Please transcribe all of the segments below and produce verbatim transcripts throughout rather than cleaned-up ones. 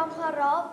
ความเคารพ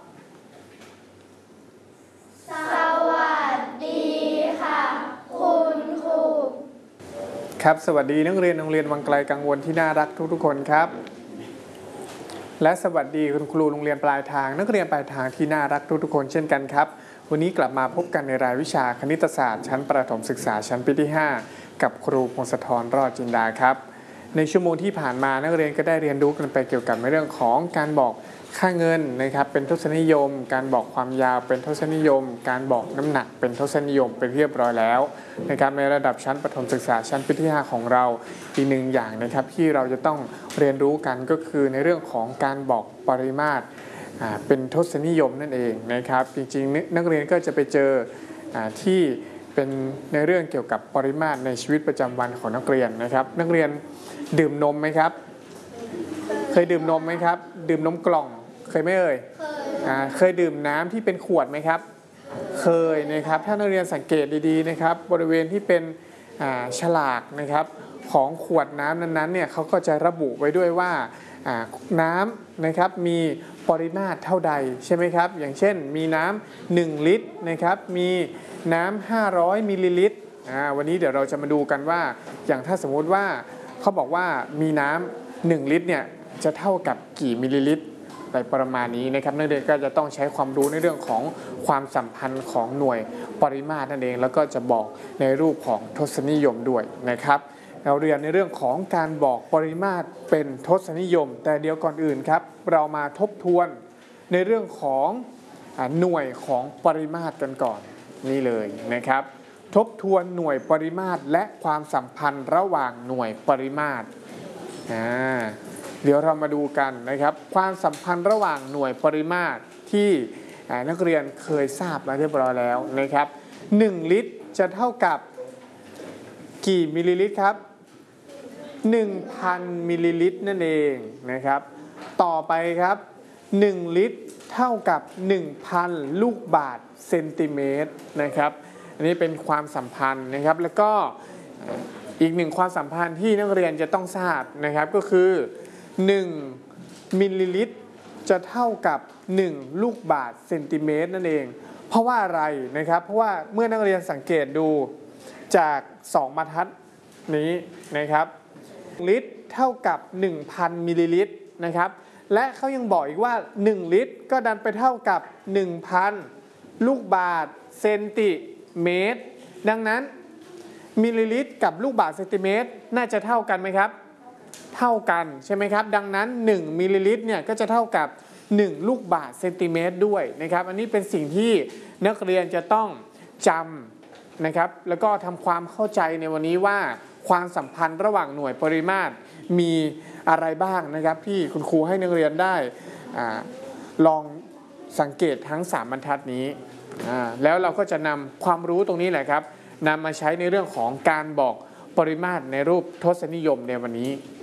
สวัสดีค่ะคุณครูครับสวัสดีนักเรียนโรงเรียนวังไกลกังวลที่น่ารักทุกๆคนครับและสวัสดีคุณครูโรงเรียนปลายทางนักเรียนปลายทางที่น่ารักทุกๆคนเช่นกันครับวันนี้กลับมาพบกันในรายวิชาคณิตศาสตร์ชั้นประถมศึกษาชั้นปีที่ห้ากับครูพงศธร รอดจินดาครับในชั่วโมงที่ผ่านมานักเรียนก็ได้เรียนรู้กันไปเกี่ยวกับในเรื่องของการบอกค่าเงินนะครับเป็นทศนิยมการบอกความยาวเป็นทศนิยมการบอกน้ำหนักเป็นทศนิยมเป็นเรียบร้อยแล้วนะครับในระดับชั้นประถมศึกษาชั้นปีที่ห้าของเราอีกหนึ่งอย่างนะครับที่เราจะต้องเรียนรู้กันก็คือในเรื่องของการบอกปริมาตรเป็นทศนิยมนั่นเองนะครับจริงๆนักเรียนก็จะไปเจอที่เป็นในเรื่องเกี่ยวกับปริมาตรในชีวิตประจำวันของนักเรียนนะครับนักเรียนดื่มนมไหมครับเคยดื่มนมไหมครับดื่มนมกล่องเคยไหมเอ่ยเคยเคยดื่มน้ำที่เป็นขวดไหมครับเคยนะครับถ้านักเรียนสังเกตดีๆนะครับบริเวณที่เป็นฉลากนะครับของขวดน้ำนั้นๆเนี่ยเขาก็จะระบุไว้ด้วยว่าน้ำนะครับมีปริมาตรเท่าใดใช่ไหมครับอย่างเช่นมีน้ำหนึ่งลิตรนะครับมีน้ำห้าร้อยมิลลิลิตรวันนี้เดี๋ยวเราจะมาดูกันว่าอย่างถ้าสมมุติว่าเขาบอกว่ามีน้ำหนึ่งลิตรเนี่ยจะเท่ากับกี่มิลลิลิตรไปประมาณนี้นะครับนักเรียนก็จะต้องใช้ความรู้ในเรื่องของความสัมพันธ์ของหน่วยปริมาตรนั่นเองแล้วก็จะบอกในรูปของทศนิยมด้วยนะครับเราเรียนในเรื่องของการบอกปริมาตรเป็นทศนิยมแต่เดี๋ยวก่อนอื่นครับเรามาทบทวนในเรื่องของหน่วยของปริมาตรกันก่อนนี่เลยนะครับทบทวนหน่วยปริมาตรและความสัมพันธ์ระหว่างหน่วยปริมาตรอ่าเดี๋ยวเรามาดูกันนะครับความสัมพันธ์ระหว่างหน่วยปริมาตรที่นักเรียนเคยทราบมาเรียบร้อยแล้วนะครับหนึ่งลิตรจะเท่ากับกี่มิลลิลิตรครับ หนึ่งพัน มิลลิลิตรนั่นเองนะครับต่อไปครับหนึ่งลิตรเท่ากับ หนึ่งพัน ลูกบาศก์เซนติเมตรนะครับอันนี้เป็นความสัมพันธ์นะครับแล้วก็อีกหนึ่งความสัมพันธ์ที่นักเรียนจะต้องทราบนะครับก็คือหนึ่งมิลลิลิตรจะเท่ากับหนึ่งลูกบาศก์เซนติเมตรนั่นเองเพราะว่าอะไรนะครับเพราะว่าเมื่อนักเรียนสังเกตดูจากสองบรรทัดนี้นะครับลิตรเท่ากับ หนึ่งพัน มิลลิลิตรนะครับและเขายังบอกอีกว่าหนึ่งลิตรก็ดันไปเท่ากับ หนึ่งพัน ลูกบาศก์เซนติเมตรดังนั้นมิลลิลิตรกับลูกบาศก์เซนติเมตรน่าจะเท่ากันไหมครับเท่ากันใช่ไหมครับดังนั้นหนึ่งมิลลิลิตรเนี่ยก็จะเท่ากับหนึ่งลูกบาศก์เซนติเมตรด้วยนะครับอันนี้เป็นสิ่งที่นักเรียนจะต้องจำนะครับแล้วก็ทำความเข้าใจในวันนี้ว่าความสัมพันธ์ระหว่างหน่วยปริมาตรมีอะไรบ้างนะครับที่คุณครูให้นักเรียนได้ลองสังเกตทั้งสามบรรทัดนี้แล้วเราก็จะนำความรู้ตรงนี้แหละครับนำมาใช้ในเรื่องของการบอกปริมาตรในรูปทศนิยมในวันนี้